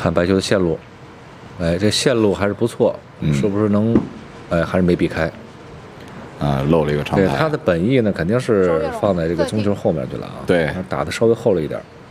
看白球的线路，哎，这线路还是不错，是不是能，哎，还是没避开。 漏了一个长对， 拍。 他的本意呢，肯定是放在这个中球后面去了啊。 对， 打的稍微厚了一点。